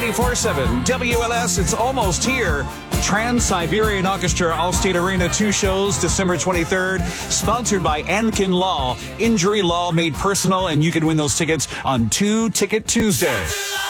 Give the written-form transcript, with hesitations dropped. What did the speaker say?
94.7 WLS, it's almost here. Trans-Siberian Orchestra, Allstate Arena, 2 shows, December 23rd, sponsored by Ankin Law. Injury law made personal, and you can win those tickets on 2 Ticket Tuesday.